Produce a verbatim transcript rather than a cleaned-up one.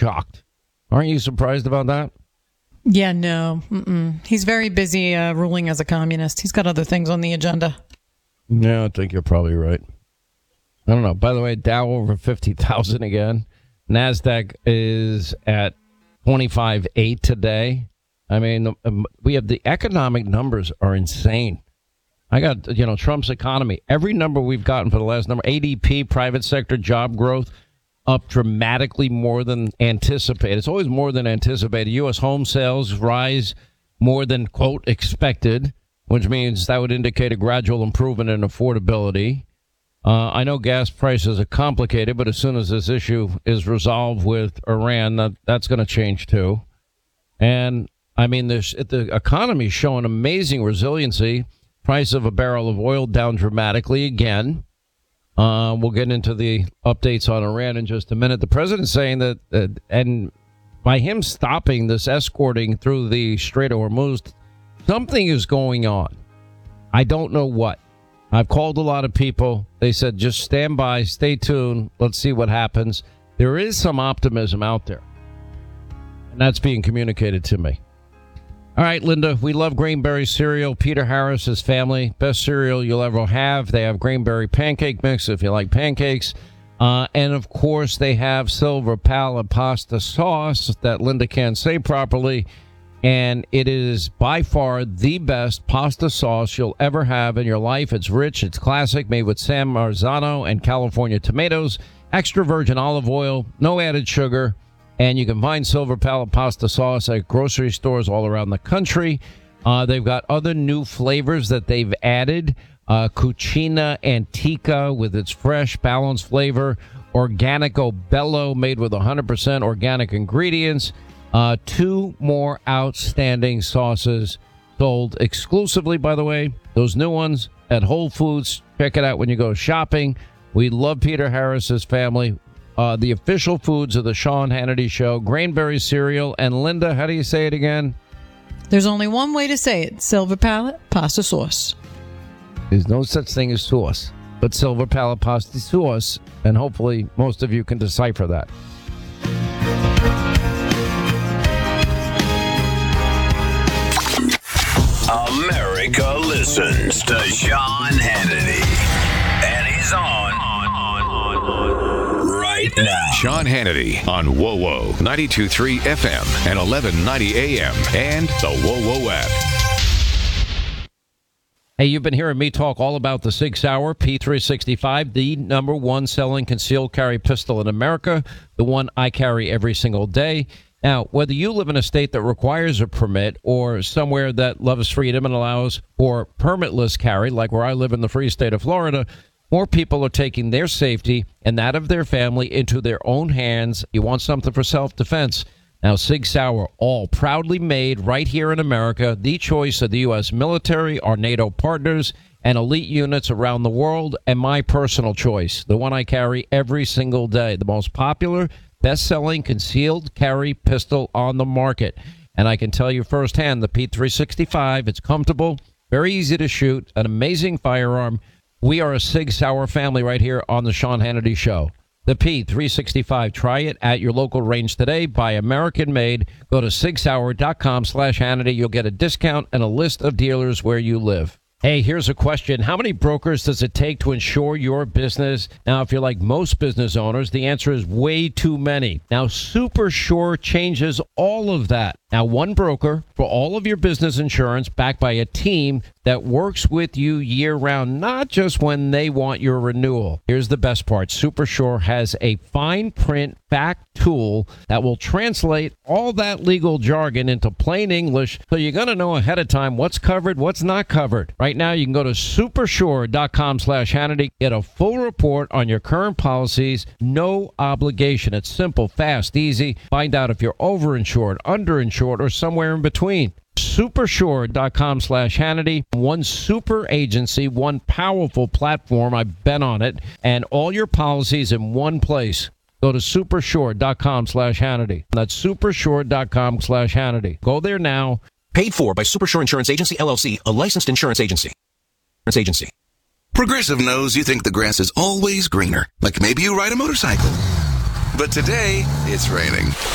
shocked. Aren't you surprised about that? Yeah, no. Mm-mm. He's very busy uh, ruling as a communist. He's got other things on the agenda. Yeah, I think you're probably right. I don't know. By the way, Dow over fifty thousand again. NASDAQ is at twenty-five eight today. I mean, um, we have the economic numbers are insane. I got, you know, Trump's economy. Every number we've gotten for the last number, A D P, private sector job growth, up dramatically more than anticipated. It's always more than anticipated. U S home sales rise more than, quote, expected, which means that would indicate a gradual improvement in affordability. Uh, I know gas prices are complicated, but as soon as this issue is resolved with Iran, that, that's going to change too. And, I mean, this, the economy is showing amazing resiliency. Price of a barrel of oil down dramatically again. Uh, we'll get into the updates on Iran in just a minute. The president's saying that, uh, and by him stopping this escorting through the Strait of Hormuz, something is going on. I don't know what. I've called a lot of people. They said, just stand by, stay tuned. Let's see what happens. There is some optimism out there, and that's being communicated to me. All right, Linda, we love Grainberry cereal. Peter Harris's family, best cereal you'll ever have. They have Grainberry pancake mix if you like pancakes. Uh, and, of course, they have Silver Pala pasta sauce that Linda can't say properly. And it is by far the best pasta sauce you'll ever have in your life. It's rich, it's classic, made with San Marzano and California tomatoes, extra virgin olive oil, no added sugar. And you can find Silver Pala pasta sauce at grocery stores all around the country. Uh, they've got other new flavors that they've added. Uh, Cucina Antica with its fresh, balanced flavor. Organico Bello made with one hundred percent organic ingredients. Uh, two more outstanding sauces sold exclusively, by the way. Those new ones at Whole Foods. Check it out when you go shopping. We love Peter Harris's family. Uh, the official foods of the Sean Hannity Show, Grainberry cereal. And Linda, how do you say it again? There's only one way to say it. Silver Pala pasta sauce. There's no such thing as sauce, but Silver Pala pasta sauce. And hopefully most of you can decipher that. America listens to Sean Hannity. And he's on, on, on, on, on right now. Sean Hannity on W O W O ninety-two point three F M and eleven ninety A M and the W O W O app. Hey, you've been hearing me talk all about the Sig Sauer P three sixty-five, the number one selling concealed carry pistol in America, the one I carry every single day. Now, whether you live in a state that requires a permit or somewhere that loves freedom and allows for permitless carry, like where I live in the free state of Florida, more people are taking their safety and that of their family into their own hands. You want something for self-defense. Now, Sig Sauer, all proudly made right here in America, the choice of the U S military, our NATO partners, and elite units around the world, and my personal choice, the one I carry every single day, the most popular, best-selling concealed carry pistol on the market. And I can tell you firsthand, the P three sixty-five, it's comfortable, very easy to shoot, an amazing firearm. We are a Sig Sauer family right here on the Sean Hannity Show. The P three sixty-five, try it at your local range today. Buy American-made. Go to sig sauer dot com slash Hannity. You'll get a discount and a list of dealers where you live. Hey, here's a question. How many brokers does it take to insure your business? Now, if you're like most business owners, the answer is way too many. Now, Super Sure changes all of that. Now, one broker for all of your business insurance backed by a team that works with you year-round, not just when they want your renewal. Here's the best part. Super Sure has a fine print fact tool that will translate all that legal jargon into plain English, so you're going to know ahead of time what's covered, what's not covered. Right now, you can go to super sure dot com slash Hannity, get a full report on your current policies, no obligation. It's simple, fast, easy. Find out if you're overinsured, underinsured, or somewhere in between. super sure dot com slash Hannity. One super agency, one powerful platform. I've been on it. And all your policies in one place. Go to super sure dot com slash Hannity. That's super sure dot com slash Hannity. Go there now. Paid for by Supersure Insurance Agency, L L C, a licensed insurance agency. Insurance agency. Progressive knows you think the grass is always greener. Like maybe you ride a motorcycle. But today, it's raining.